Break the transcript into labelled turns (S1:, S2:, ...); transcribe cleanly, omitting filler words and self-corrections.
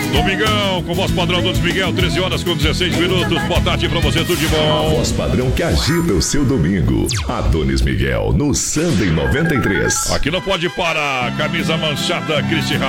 S1: Domingão, com voz padrão Adonis Miguel, 13 horas com 16 minutos. Boa tarde pra você, tudo de bom.
S2: A voz padrão que agita o seu domingo. Adonis Miguel, no Sunday 93.
S1: Aqui não pode parar. Camisa manchada, Cristi